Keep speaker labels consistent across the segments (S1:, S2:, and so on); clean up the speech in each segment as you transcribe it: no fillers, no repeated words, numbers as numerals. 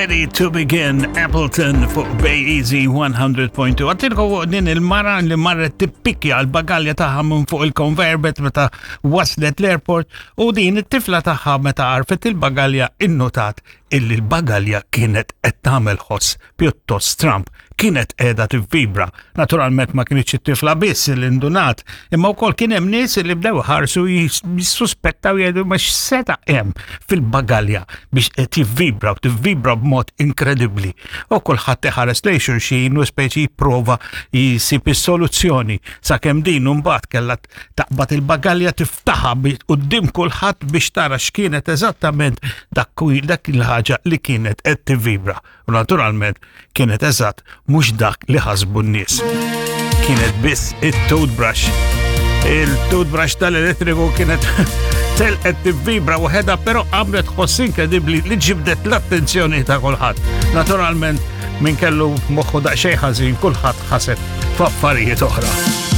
S1: Ready to begin Appleton fuq Bay Easy 100.2. Għattilku din il-mara li marret tippikja l-bagalja taħħa minn fuq il-conveyor belt meta waslet l-airport u din it-tifla taħħa meta għarfet il-bagalja innotat illi l-bagalja kienet qed tagħmel ħoss pjuttost stramp, kienet qiegħda tivvibra. Naturalment ma kienx it-tifla biss l-indunat, imma wkoll kien hemm nies li bdew ħarsu jissuspettaw jgħidu ma x'seta' hemm fil-bagalja biex tivvibra u tivvibra b'mod inkredibbli. U kulħadd iħares lejn xulxin u speċi jipprova jsib is-soluzzjoni sakemm din mbagħad kellha taqbad il-bagalja tiftaħha quddiem kulħadd biex tara x'kienet eżattament dak il-ħaġa li kienet qed tivvibra. U naturalment kienet eżatt mhux dak li ħasbu n-nies. Kienet biss it-toothbrush. Il-toothbrush tal-elettriku kienet telqet tivvibra waħedha però għamlet ħoss inkredibbli li ġibdet l-attenzjoni ta' kulħadd. Naturalment min kellu moħħu daqsxejn ħażin kulħadd ħaseb f'affarijiet oħra.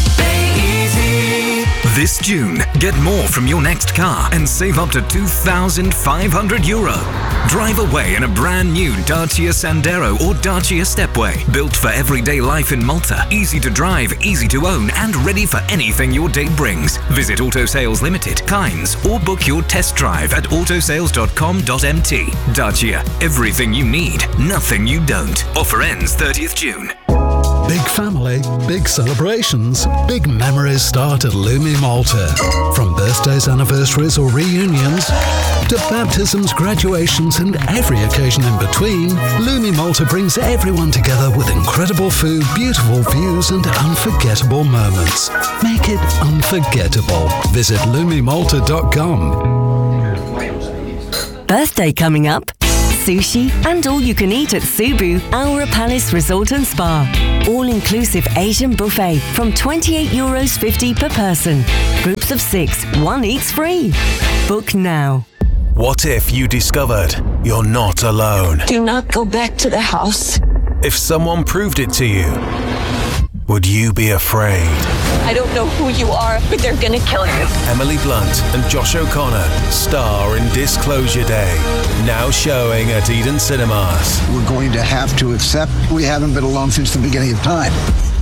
S2: This June, get more from your next car and save up to €2,500. Drive away in a brand new Dacia Sandero or Dacia Stepway. Built for everyday life in Malta. Easy to drive, easy to own and ready for anything your day brings. Visit Auto Sales Limited, Kynes or book your test drive at autosales.com.mt. Dacia, everything you need, nothing you don't. Offer ends 30th June.
S3: Big family, big celebrations, big memories start at Lumi Malta. From birthdays, anniversaries or reunions to baptisms, graduations and every occasion in between, Lumi Malta brings everyone together with incredible food, beautiful views and unforgettable moments. Make it unforgettable. Visit lumimalta.com.
S4: Birthday coming up? Sushi and all you can eat at Subu, Aura Palace Resort and Spa. All-inclusive Asian buffet from €28.50 per person. Groups of 6, 1 eats free. Book now.
S5: What if you discovered you're not alone?
S6: Do not go back to the house.
S5: If someone proved it to you, would you be afraid?
S6: I don't know who you are, but they're gonna kill you.
S5: Emily Blunt and Josh O'Connor star in Disclosure Day, now showing at Eden Cinemas.
S7: We're going to have to accept we haven't been alone since the beginning of time.